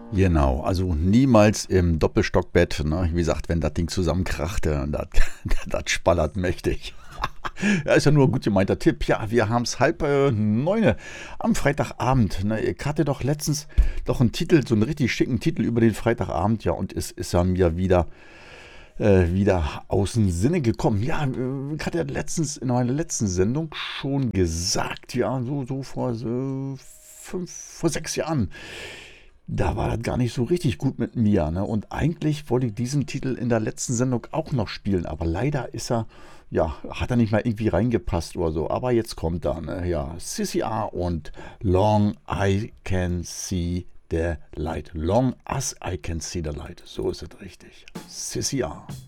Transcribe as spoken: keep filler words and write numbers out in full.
Genau, also niemals im Doppelstockbett, ne? Wie gesagt, wenn das Ding zusammenkrachte, das, das spallert mächtig. Ja, ist ja nur ein gut gemeinter Tipp. Ja, wir haben es halb äh, neune am Freitagabend. Ne? Ich hatte doch letztens doch einen Titel, so einen richtig schicken Titel über den Freitagabend, ja, und es ist ja mir wieder, äh, wieder aus dem Sinne gekommen. Ja, äh, ich hatte ja letztens in meiner letzten Sendung schon gesagt, ja, so, so vor so fünf, vor sechs Jahren. Da war das gar nicht so richtig gut mit Mia, ne? Und eigentlich wollte ich diesen Titel in der letzten Sendung auch noch spielen, aber leider ist er, ja, hat er nicht mal irgendwie reingepasst oder so. Aber jetzt kommt er, ne? Ja, Sissy R und Long I Can See the Light. Long as I Can See the Light. So ist es richtig. Sissy R.